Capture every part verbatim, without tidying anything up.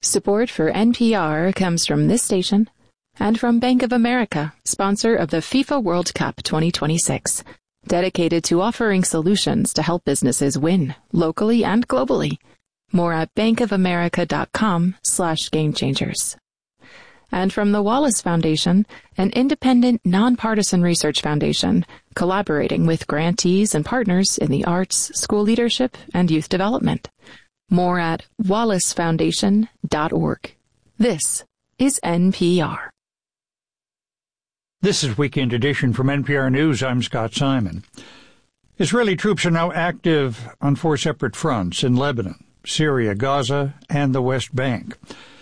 Support for N P R comes from this station and from Bank of America, sponsor of the FIFA World Cup twenty twenty-six, dedicated to offering solutions to help businesses win locally and globally. More at bankofamerica.com slash game changers. And from the Wallace Foundation, an independent, nonpartisan research foundation collaborating with grantees and partners in the arts, school leadership, and youth development. More at wallace foundation dot org. This is N P R. This is Weekend Edition from N P R News. I'm Scott Simon. Israeli troops are now active on four separate fronts in Lebanon, Syria, Gaza, and the West Bank.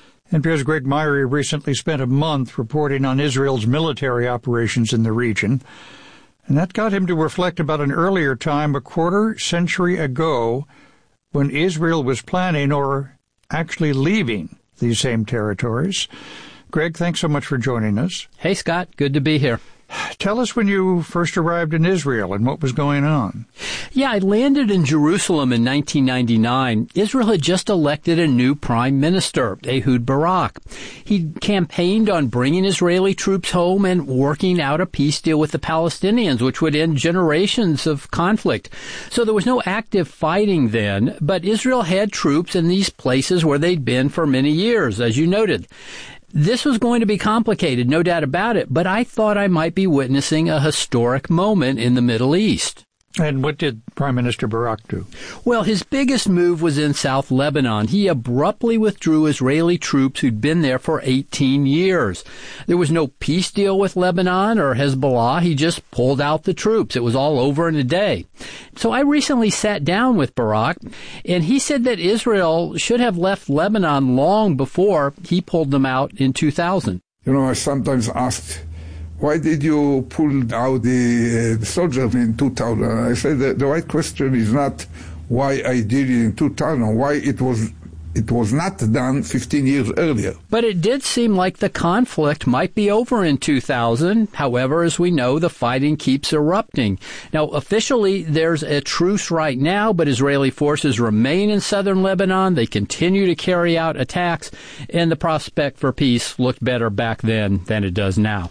N P R's Greg Myrie recently spent a month reporting on Israel's military operations in the region, and that got him to reflect about an earlier time, a quarter century ago, when Israel was planning or actually leaving these same territories. Greg, thanks so much for joining us. Hey, Scott. Good to be here. Tell us when you first arrived in Israel and what was going on. Yeah, I landed in Jerusalem in nineteen ninety-nine. Israel had just elected a new prime minister, Ehud Barak. He campaigned on bringing Israeli troops home and working out a peace deal with the Palestinians, which would end generations of conflict. So there was no active fighting then, but Israel had troops in these places where they'd been for many years, as you noted. This was going to be complicated, no doubt about it, but I thought I might be witnessing a historic moment in the Middle East. And what did Prime Minister Barak do? Well, his biggest move was in South Lebanon. He abruptly withdrew Israeli troops who'd been there for eighteen years. There was no peace deal with Lebanon or Hezbollah. He just pulled out the troops. It was all over in a day. So I recently sat down with Barak, and he said that Israel should have left Lebanon long before he pulled them out in two thousand. You know, I sometimes ask, why did you pull out the uh, soldiers in two thousand? I said that the right question is not why I did it in two thousand, why it was it was not done fifteen years earlier. But it did seem like the conflict might be over in two thousand. However, as we know, the fighting keeps erupting. Now, officially, there's a truce right now, but Israeli forces remain in southern Lebanon. They continue to carry out attacks, and the prospect for peace looked better back then than it does now.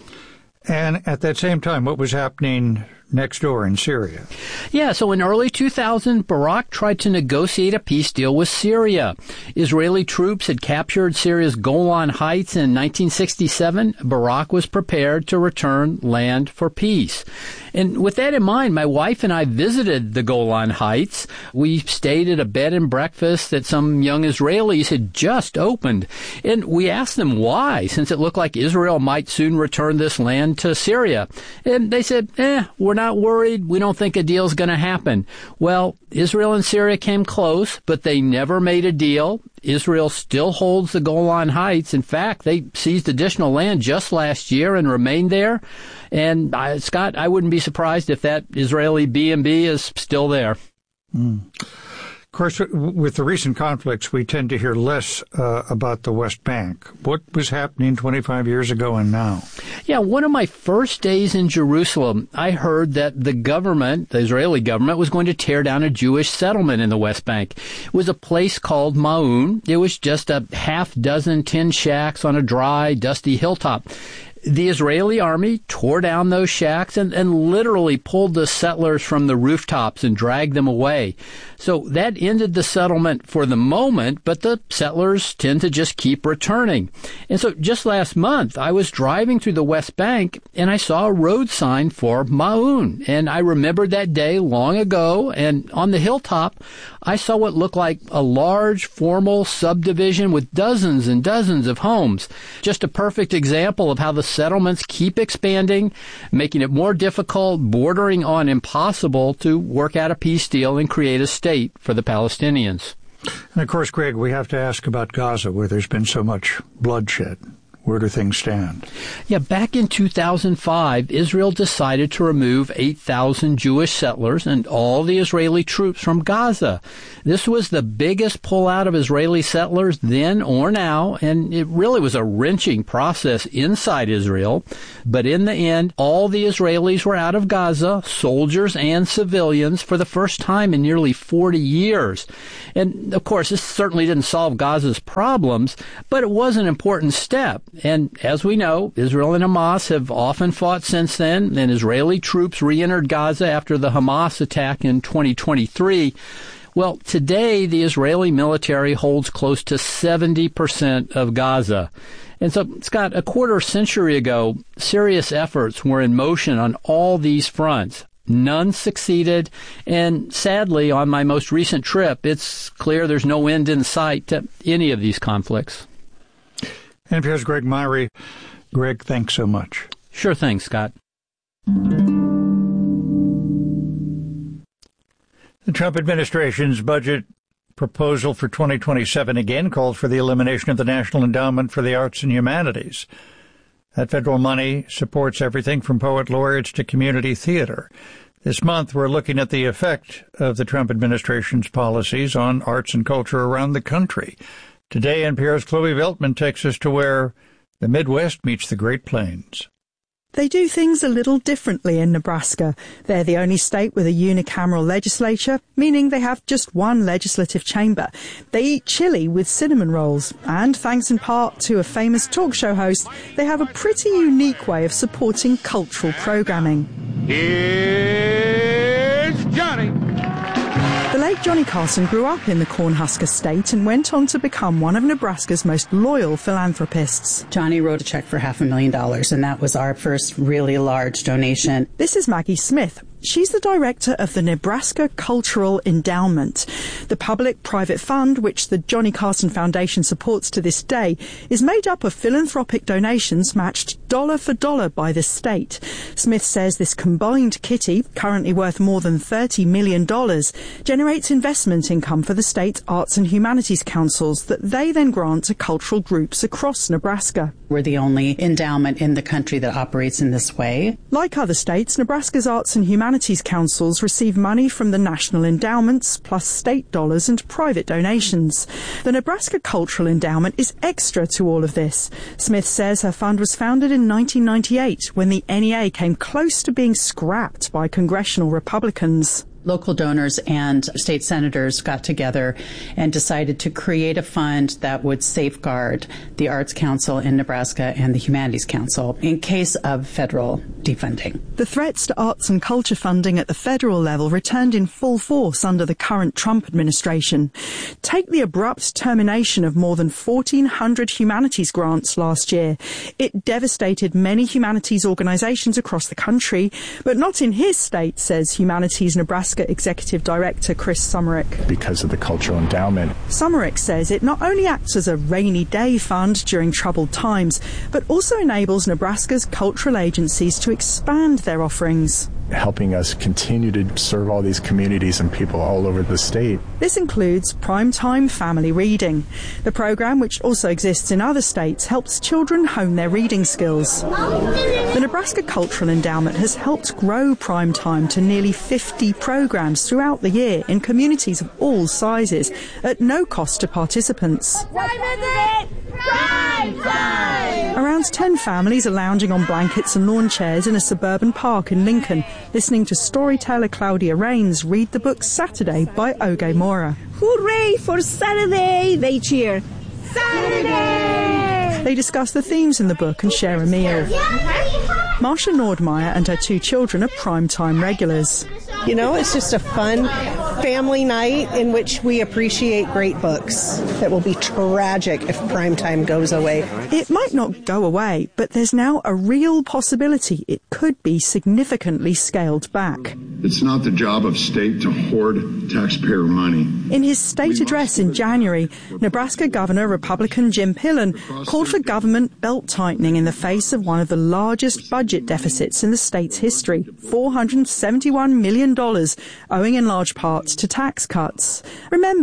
And at that same time, what was happening next door in Syria? Yeah, so in early two thousand, Barak tried to negotiate a peace deal with Syria. Israeli troops had captured Syria's Golan Heights in nineteen sixty-seven. Barak was prepared to return land for peace. And with that in mind, my wife and I visited the Golan Heights. We stayed at a bed and breakfast that some young Israelis had just opened. And we asked them why, since it looked like Israel might soon return this land to Syria. And they said, eh, we're not worried. We don't think a deal's going to happen. Well, Israel and Syria came close, but they never made a deal. Israel still holds the Golan Heights. In fact, they seized additional land just last year and remained there. And, uh, Scott, I wouldn't be surprised if that Israeli B and B is still there. Mm. Of course, with the recent conflicts, we tend to hear less uh, about the West Bank. What was happening twenty-five years ago and now? Yeah, one of my first days in Jerusalem, I heard that the government, the Israeli government, was going to tear down a Jewish settlement in the West Bank. It was a place called Ma'un. It was just a half dozen tin shacks on a dry, dusty hilltop. The Israeli army tore down those shacks and, and literally pulled the settlers from the rooftops and dragged them away. So that ended the settlement for the moment, but the settlers tend to just keep returning. And so just last month, I was driving through the West Bank and I saw a road sign for Ma'un. And I remembered that day long ago, and on the hilltop, I saw what looked like a large formal subdivision with dozens and dozens of homes. Just a perfect example of how the settlements keep expanding, making it more difficult, bordering on impossible to work out a peace deal and create a state for the Palestinians. And of course, Greg, we have to ask about Gaza, where there's been so much bloodshed. Where do things stand? Yeah, back in two thousand five, Israel decided to remove eight thousand Jewish settlers and all the Israeli troops from Gaza. This was the biggest pullout of Israeli settlers then or now, and it really was a wrenching process inside Israel. But in the end, all the Israelis were out of Gaza, soldiers and civilians, for the first time in nearly forty years. And, of course, this certainly didn't solve Gaza's problems, but it was an important step. And as we know, Israel and Hamas have often fought since then, and Israeli troops re-entered Gaza after the Hamas attack in twenty twenty-three. Well, today, the Israeli military holds close to seventy percent of Gaza. And so, Scott, a quarter century ago, serious efforts were in motion on all these fronts. None succeeded, and sadly, on my most recent trip, it's clear there's no end in sight to any of these conflicts. N P R's Greg Myre. Greg, thanks so much. Sure thing, Scott. The Trump administration's budget proposal for twenty twenty-seven again called for the elimination of the National Endowment for the Arts and Humanities. That federal money supports everything from poet laureates to community theater. This month, we're looking at the effect of the Trump administration's policies on arts and culture around the country. Today, N P R's Chloe Veltman takes us to where the Midwest meets the Great Plains. They do things a little differently in Nebraska. They're the only state with a unicameral legislature, meaning they have just one legislative chamber. They eat chili with cinnamon rolls, and thanks in part to a famous talk show host, they have a pretty unique way of supporting cultural programming. Here's Johnny. The late Johnny Carson grew up in the Cornhusker State and went on to become one of Nebraska's most loyal philanthropists. Johnny wrote a check for half a million dollars, and that was our first really large donation. This is Maggie Smith. She's the director of the Nebraska Cultural Endowment. The public-private fund, which the Johnny Carson Foundation supports to this day, is made up of philanthropic donations matched dollar for dollar by the state. Smith says this combined kitty, currently worth more than thirty million dollars, generates investment income for the state's arts and humanities councils that they then grant to cultural groups across Nebraska. We're the only endowment in the country that operates in this way. Like other states, Nebraska's arts and humanities councils receive money from the national endowments, plus state dollars and private donations. The Nebraska Cultural Endowment is extra to all of this. Smith says her fund was founded in nineteen ninety-eight, when the N E A came close to being scrapped by congressional Republicans. Local donors and state senators got together and decided to create a fund that would safeguard the Arts Council in Nebraska and the Humanities Council in case of federal defunding. The threats to arts and culture funding at the federal level returned in full force under the current Trump administration. Take the abrupt termination of more than fourteen hundred humanities grants last year. It devastated many humanities organizations across the country, but not in his state, says Humanities Nebraska Executive Director Chris Summerick. Because of the cultural endowment. Summerick says it not only acts as a rainy day fund during troubled times, but also enables Nebraska's cultural agencies to expand their offerings, helping us continue to serve all these communities and people all over the state. This includes Primetime Family Reading. The program, which also exists in other states, helps children hone their reading skills. The Nebraska Cultural Endowment has helped grow Primetime to nearly fifty programs throughout the year in communities of all sizes at no cost to participants. Around ten families are lounging on blankets and lawn chairs in a suburban park in Lincoln, listening to storyteller Claudia Rains read the book Saturday by Oge Mora. Hooray for Saturday, they cheer. Saturday! They discuss the themes in the book and share a meal. Marsha Nordmeyer and her two children are primetime regulars. You know, it's just a fun family night in which we appreciate great books. It will be tragic if primetime goes away. It might not go away, but there's now a real possibility it could be significantly scaled back. It's not the job of state to hoard taxpayer money. In his state address in January, Nebraska Governor Republican Jim Pillen called for government belt-tightening in the face of one of the largest budget deficits in the state's history, four hundred seventy-one million dollars, owing in large part to tax cuts. Remember,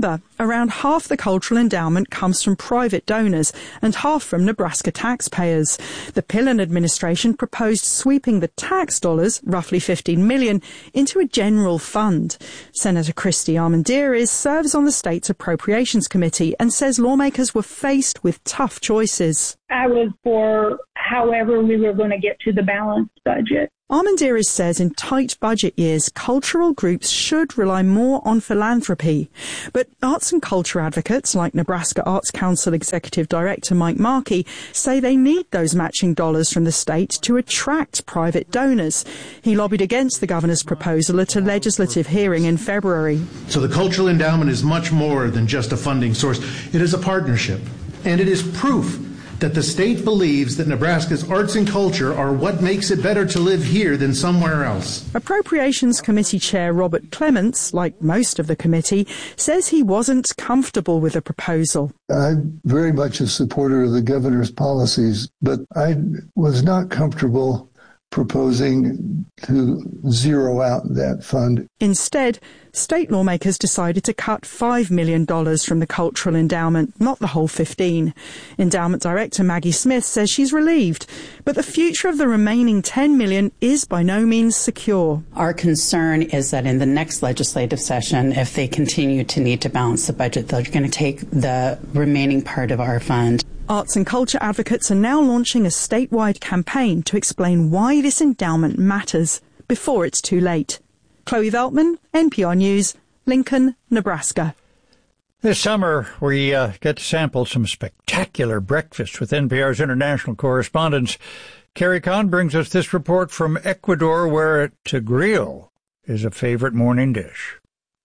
around half the cultural endowment comes from private donors and half from Nebraska taxpayers. The Pillen administration proposed sweeping the tax dollars, roughly fifteen million dollars, into a general fund. Senator Christy Armendariz serves on the state's Appropriations Committee and says lawmakers were faced with tough choices. I was for however we were going to get to the balanced budget. Armendariz says in tight budget years, cultural groups should rely more on philanthropy. But arts and culture advocates like Nebraska Arts Council Executive Director Mike Markey say they need those matching dollars from the state to attract private donors. He lobbied against the governor's proposal at a legislative hearing in February. So the cultural endowment is much more than just a funding source. It is a partnership, and it is proof that the state believes that Nebraska's arts and culture are what makes it better to live here than somewhere else. Appropriations Committee Chair Robert Clements, like most of the committee, says he wasn't comfortable with the proposal. I'm very much a supporter of the governor's policies, but I was not comfortable proposing to zero out that fund. Instead, state lawmakers decided to cut five million dollars from the cultural endowment, not the whole fifteen. Endowment Director Maggie Smith says she's relieved, but the future of the remaining ten million dollars is by no means secure. Our concern is that in the next legislative session, if they continue to need to balance the budget, they're going to take the remaining part of our fund. Arts and culture advocates are now launching a statewide campaign to explain why this endowment matters before it's too late. Chloe Veltman, N P R News, Lincoln, Nebraska. This summer, we uh, get to sample some spectacular breakfasts with N P R's international correspondents. Carrie Kahn brings us this report from Ecuador, where tigrillo is a favorite morning dish.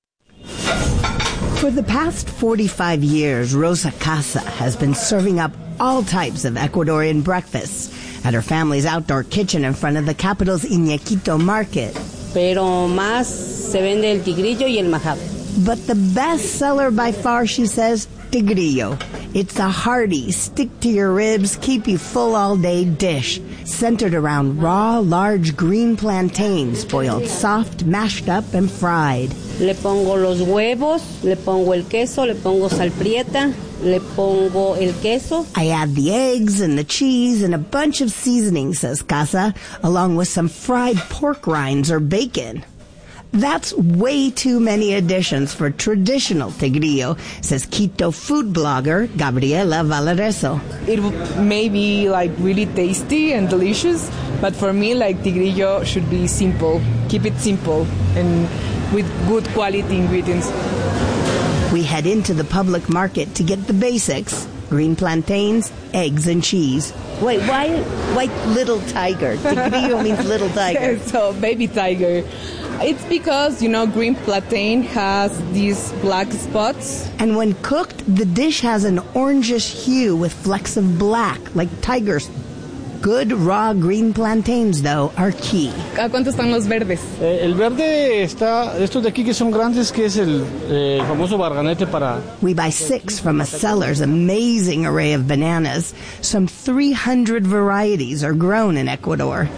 For the past forty-five years, Rosa Casa has been serving up all types of Ecuadorian breakfasts at her family's outdoor kitchen in front of the capital's Iñequito market. Pero más se vende el tigrillo y el majado. But the best seller by far, she says, tigrillo. It's a hearty, stick-to-your-ribs, keep-you-full-all-day dish centered around raw, large green plantains, boiled soft, mashed up, and fried. Le pongo los huevos, le pongo el queso, le pongo sal prieta, le pongo el queso. I add the eggs and the cheese and a bunch of seasonings, says Casa, along with some fried pork rinds or bacon. That's way too many additions for traditional tigrillo, says Quito food blogger Gabriela Valareso. It may be like really tasty and delicious, but for me, like tigrillo should be simple. Keep it simple and with good quality ingredients. We head into the public market to get the basics: green plantains, eggs, and cheese. Wait, why, why little tiger? Tigrillo means little tiger. So, baby tiger. It's because, you know, green plantain has these black spots. And when cooked, the dish has an orangish hue with flecks of black, like tigers. Good raw green plantains, though, are key. ¿A cuánto están los verdes? Eh, el verde está, estos de aquí que son grandes, que es el eh, famoso barganete para... We buy six from a seller's amazing array of bananas. Some three hundred varieties are grown in Ecuador.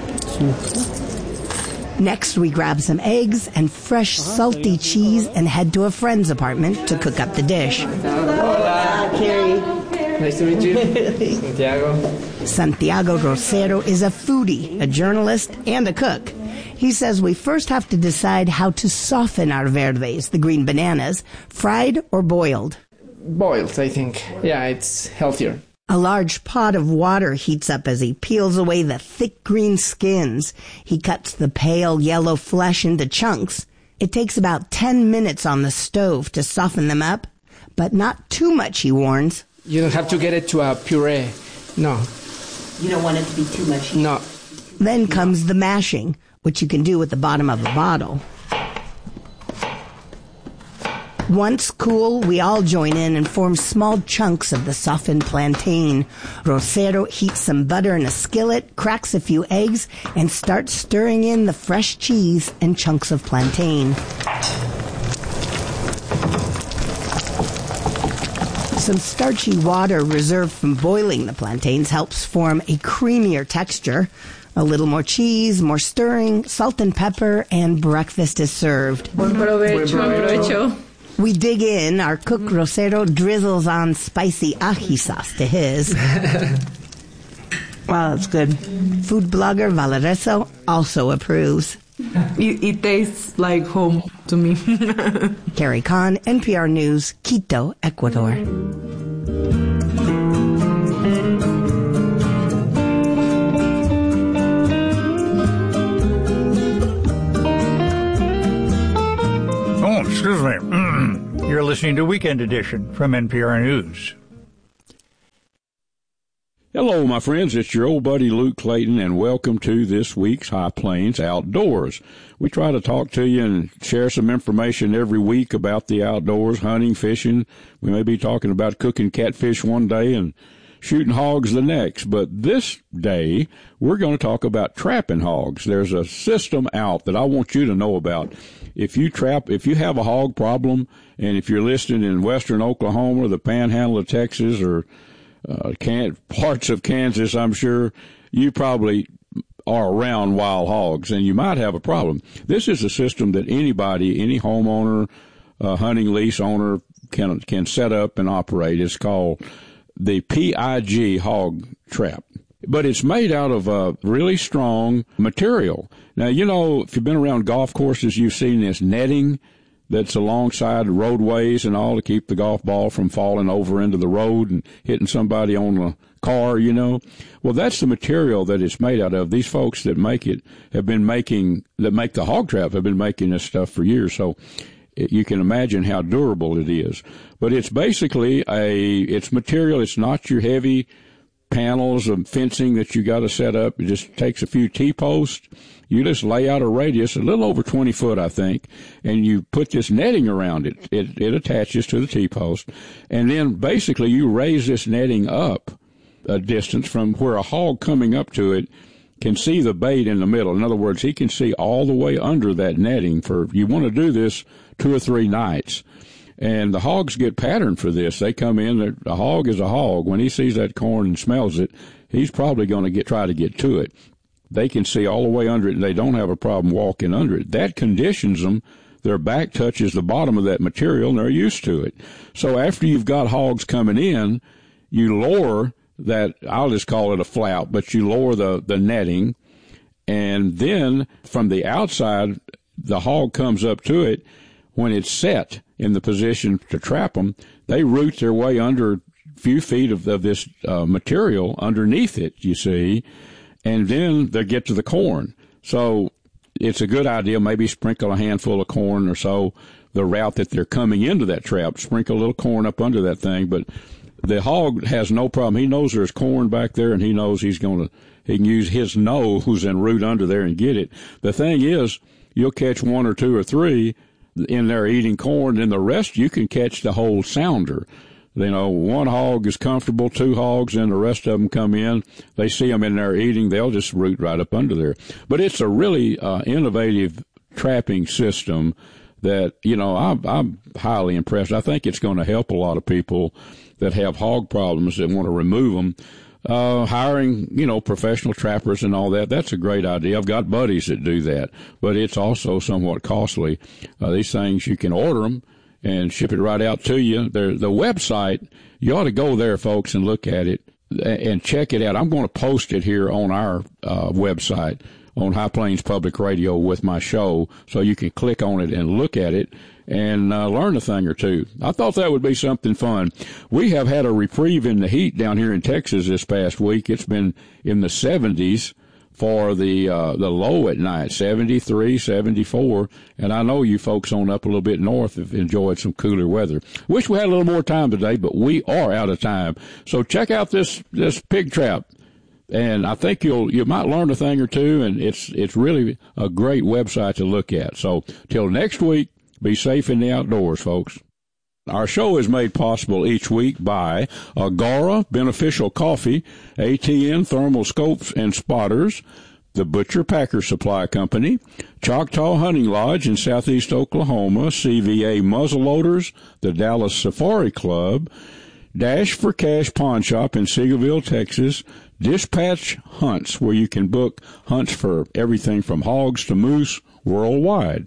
Next, we grab some eggs and fresh salty cheese and head to a friend's apartment to cook up the dish. Hola, Carrie. Nice to meet you. Santiago. Santiago Rosero is a foodie, a journalist, and a cook. He says we first have to decide how to soften our verdes, the green bananas, fried or boiled. Boiled, I think. Yeah, it's healthier. A large pot of water heats up as he peels away the thick green skins. He cuts the pale yellow flesh into chunks. It takes about ten minutes on the stove to soften them up, but not too much, he warns. You don't have to get it to a puree. No. You don't want it to be too much? No. Then comes the mashing, which you can do with the bottom of a bottle. Once cool, we all join in and form small chunks of the softened plantain. Rosero heats some butter in a skillet, cracks a few eggs, and starts stirring in the fresh cheese and chunks of plantain. Some starchy water reserved from boiling the plantains helps form a creamier texture. A little more cheese, more stirring, salt and pepper, and breakfast is served. Buen provecho. Buen provecho. We dig in. Our cook Rosero drizzles on spicy ají sauce to his. Wow, that's good. Food blogger Valereso also approves. It, it tastes like home to me. Carrie Kahn, N P R News, Quito, Ecuador. Oh, excuse me. You're listening to Weekend Edition from N P R News. Hello, my friends. It's your old buddy Luke Clayton, and welcome to this week's High Plains Outdoors. We try to talk to you and share some information every week about the outdoors, hunting, fishing. We may be talking about cooking catfish one day and shooting hogs the next, but this day we're going to talk about trapping hogs. There's a system out that I want you to know about. If you trap, if you have a hog problem, and if you're listening in western Oklahoma or the panhandle of Texas or uh, can, parts of Kansas, I'm sure you probably are around wild hogs, and you might have a problem. This is a system that anybody, any homeowner, uh, hunting lease owner can can set up and operate. It's called the P I G hog trap. But it's made out of a really strong material. Now, you know, if you've been around golf courses, you've seen this netting that's alongside roadways and all to keep the golf ball from falling over into the road and hitting somebody on the car, you know. Well, that's the material that it's made out of. These folks that make it have been making, that make the hog trap have been making this stuff for years. So it, you can imagine how durable it is. But it's basically a, it's material. It's not your heavy panels of fencing that you got to set up. It just takes a few T-posts. You just lay out a radius, a little over twenty foot, I think, and you put this netting around it. It, it attaches to the T-post. And then basically you raise this netting up a distance from where a hog coming up to it can see the bait in the middle. In other words, he can see all the way under that netting. For you want to do this two or three nights. And the hogs get patterned for this. They come in, a hog is a hog. When he sees that corn and smells it, he's probably going to get try to get to it. They can see all the way under it, and they don't have a problem walking under it. That conditions them. Their back touches the bottom of that material, and they're used to it. So after you've got hogs coming in, you lower that, I'll just call it a flap, but you lower the, the netting, and then from the outside, the hog comes up to it. When it's set in the position to trap them, they root their way under a few feet of, of this uh, material underneath it, you see, and then they get to the corn. So it's a good idea, maybe sprinkle a handful of corn or so the route that they're coming into that trap. Sprinkle a little corn up under that thing, but the hog has no problem. He knows there's corn back there, and he knows he's going to, he can use his nose and root under there and get it. The thing is, you'll catch one or two or three in there eating corn, and the rest you can catch the whole sounder. You know, one hog is comfortable, two hogs, and the rest of them come in. They see them in there eating, they'll just root right up under there. But it's a really uh, innovative trapping system that, you know, I'm, I'm highly impressed. I think it's going to help a lot of people that have hog problems that want to remove them. Uh, hiring, you know, professional trappers and all that, that's a great idea. I've got buddies that do that, but it's also somewhat costly. Uh, these things, you can order them and ship it right out to you. They're, the website, you ought to go there, folks, and look at it and check it out. I'm going to post it here on our uh, website on High Plains Public Radio with my show, so you can click on it and look at it and uh, learn a thing or two. I thought that would be something fun. We have had a reprieve in the heat down here in Texas this past week. It's been in the seventies for the uh, the low at night, seventy-three, seventy-four, and I know you folks on up a little bit north have enjoyed some cooler weather. Wish we had a little more time today, but we are out of time. So check out this this pig trap, and I think you'll you might learn a thing or two, and it's it's really a great website to look at. So till next week, be safe in the outdoors, folks. Our show is made possible each week by Agora Beneficial Coffee, A T N Thermal Scopes and Spotters, the Butcher Packer Supply Company, Choctaw Hunting Lodge in southeast Oklahoma, C V A Muzzleloaders, the Dallas Safari Club, Dash for Cash Pawn Shop in Seagoville, Texas, Dispatch Hunts, where you can book hunts for everything from hogs to moose worldwide,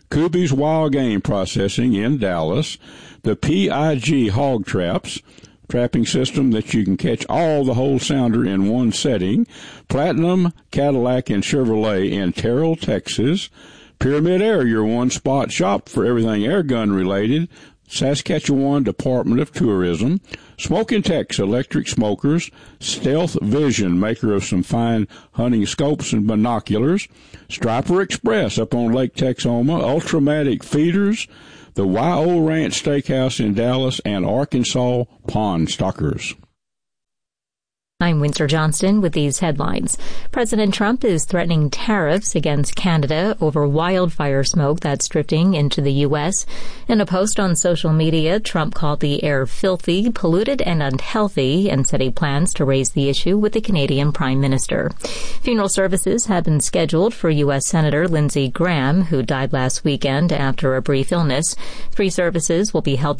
Kuby's Wild Game Processing in Dallas, the P I G Hog Traps, trapping system that you can catch all the whole sounder in one setting, Platinum Cadillac and Chevrolet in Terrell, Texas, Pyramid Air, your one-spot shop for everything airgun related, Saskatchewan Department of Tourism, Smokin' Tex Electric Smokers, Stealth Vision, maker of some fine hunting scopes and binoculars, Striper Express up on Lake Texoma, Ultramatic Feeders, the Y O Ranch Steakhouse in Dallas, and Arkansas Pond Stockers. I'm Windsor Johnston with these headlines. President Trump is threatening tariffs against Canada over wildfire smoke that's drifting into the U S. In a post on social media, Trump called the air filthy, polluted, and unhealthy, and said he plans to raise the issue with the Canadian Prime Minister. Funeral services have been scheduled for U S. Senator Lindsey Graham, who died last weekend after a brief illness. Three services will be held